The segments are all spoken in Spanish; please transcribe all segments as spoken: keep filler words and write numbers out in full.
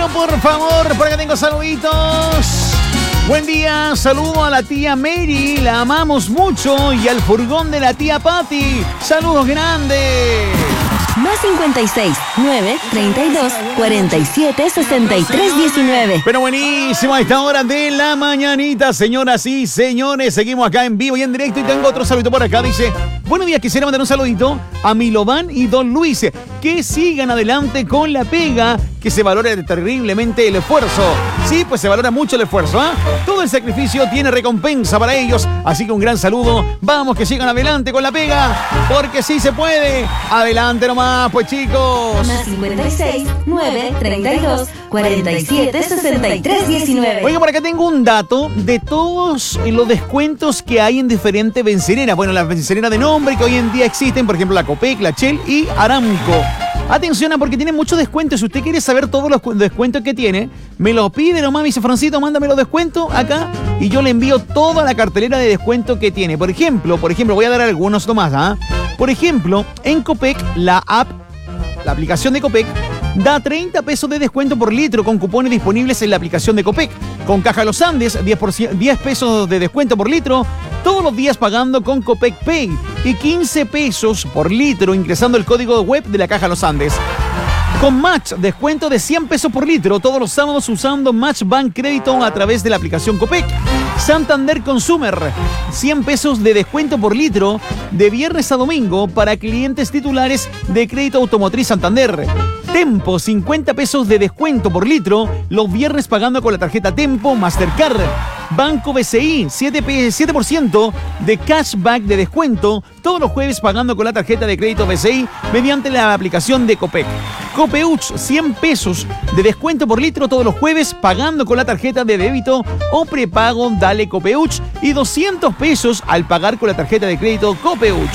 por favor, por acá tengo saluditos. Buen día, saludo a la tía Mary, la amamos mucho, y al furgón de la tía Patty. Saludos grandes. Más cincuenta y seis, nueve, treinta y dos, cuarenta y siete, sesenta y tres, diecinueve. Pero buenísimo a esta hora de la mañanita, señoras y señores. Seguimos acá en vivo y en directo y tengo otro saludito por acá. Dice, buenos días, quisiera mandar un saludito a Milovan y Don Luis. Que sigan adelante con la pega, que se valore terriblemente el esfuerzo. Sí, pues se valora mucho el esfuerzo, ¿ah? ¿eh? Todo el sacrificio tiene recompensa para ellos. Así que un gran saludo. Vamos, que sigan adelante con la pega, porque sí se puede. Adelante nomás, pues chicos. Más cincuenta y seis, nueve, treinta y dos, cuarenta y siete, sesenta y tres, diecinueve. Oiga, por acá tengo un dato de todos los descuentos que hay en diferentes benceneras. Bueno, las benceneras de nombre que hoy en día existen, por ejemplo, la Copec, la Shell y Aramco. Atención, porque tiene muchos descuentos. Si usted quiere saber todos los descuentos que tiene, me lo pide nomás, me dice, Francito, mándame los descuentos acá y yo le envío toda la cartelera de descuento que tiene. Por ejemplo, por ejemplo, voy a dar algunos nomás, ¿ah? Por ejemplo, en Copec, la app, la aplicación de Copec, da treinta pesos de descuento por litro con cupones disponibles en la aplicación de Copec. Con Caja Los Andes, diez, por ciento, diez pesos de descuento por litro todos los días pagando con Copec Pay y quince pesos por litro ingresando el código web de la Caja Los Andes. Con Match, descuento de cien pesos por litro todos los sábados usando Match Bank Crédito a través de la aplicación Copec. Santander Consumer, cien pesos de descuento por litro de viernes a domingo para clientes titulares de Crédito Automotriz Santander. Tempo, cincuenta pesos de descuento por litro los viernes pagando con la tarjeta Tempo Mastercard. Banco B C I, siete por ciento de cashback de descuento todos los jueves pagando con la tarjeta de crédito B C I mediante la aplicación de Copec. Copeuch, cien pesos de descuento por litro todos los jueves pagando con la tarjeta de débito o prepago Dale Copeuch y doscientos pesos al pagar con la tarjeta de crédito Copeuch.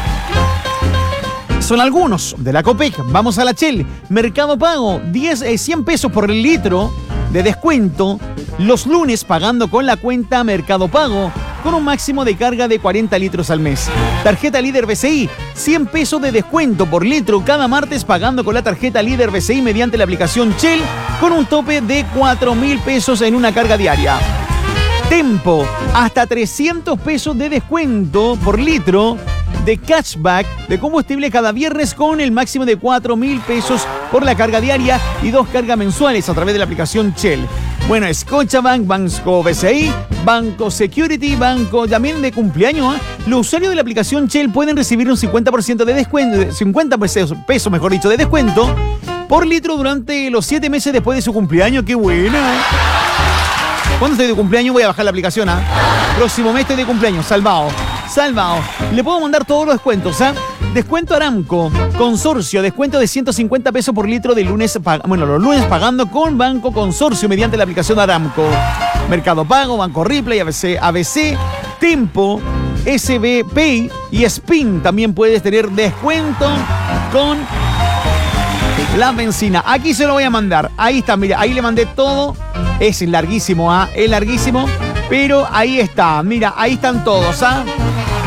Son algunos de la Copec. Vamos a la Shell. Mercado Pago, diez, eh, cien pesos por litro de descuento los lunes pagando con la cuenta Mercado Pago con un máximo de carga de cuarenta litros al mes. Tarjeta Líder B C I, cien pesos de descuento por litro cada martes pagando con la tarjeta Líder B C I mediante la aplicación Shell con un tope de cuatro mil pesos en una carga diaria. Tempo, hasta trescientos pesos de descuento por litro de cashback de combustible cada viernes con el máximo de cuatro mil pesos por la carga diaria y dos cargas mensuales a través de la aplicación Shell. Bueno, Scotiabank, Banco B C I, Banco Security, Banco también de cumpleaños. ¿eh? Los usuarios de la aplicación Shell pueden recibir un cincuenta por ciento de descuento, cincuenta pesos, pesos mejor dicho, de descuento por litro durante los siete meses después de su cumpleaños. ¡Qué buena! Cuando estoy de cumpleaños voy a bajar la aplicación. ¿ah? ¿eh? Próximo mes estoy de cumpleaños, salvado. Salvado. Le puedo mandar todos los descuentos, ¿ah? ¿eh? Descuento Aramco, Consorcio, descuento de ciento cincuenta pesos por litro de lunes, bueno, los lunes pagando con Banco Consorcio mediante la aplicación Aramco. Mercado Pago, Banco Ripley, A B C, A B C, Tempo, S B Pay y Spin. También puedes tener descuento con la benzina. Aquí se lo voy a mandar. Ahí está, mira, ahí le mandé todo. Es larguísimo, ¿ah? ¿eh? Es larguísimo, pero ahí está. Mira, ahí están todos, ¿ah? ¿eh?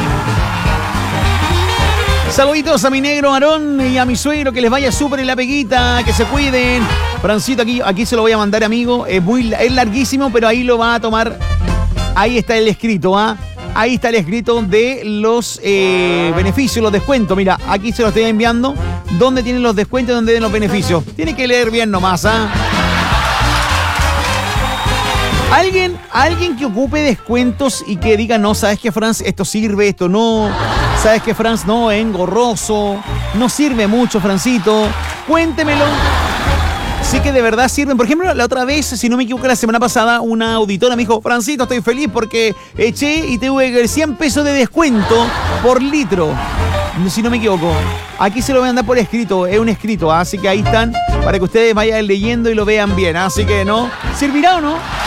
Saluditos a mi negro Aarón y a mi suegro, que les vaya súper en la peguita, que se cuiden. Francito, aquí, aquí se lo voy a mandar, amigo. Es, muy, es larguísimo, pero ahí lo va a tomar. Ahí está el escrito, ¿ah? ¿eh? Ahí está el escrito de los eh, beneficios, los descuentos. Mira, aquí se lo estoy enviando. ¿Dónde tienen los descuentos y dónde tienen los beneficios? Tiene que leer bien nomás, ¿ah? ¿eh? Alguien, alguien que ocupe descuentos y que diga, no, ¿sabes qué, Franz? Esto sirve, esto no. ¿Sabes qué, Franz? No, es engorroso. No sirve mucho, Francito. Cuéntemelo. Sí que de verdad sirven. Por ejemplo, la otra vez, si no me equivoco, la semana pasada, una auditora me dijo, Francito, estoy feliz porque eché y tuve cien pesos de descuento por litro. Si no me equivoco. Aquí se lo voy a mandar por escrito. Es un escrito, ¿eh? Así que ahí están para que ustedes vayan leyendo y lo vean bien. Así que, ¿no? ¿Servirá o no?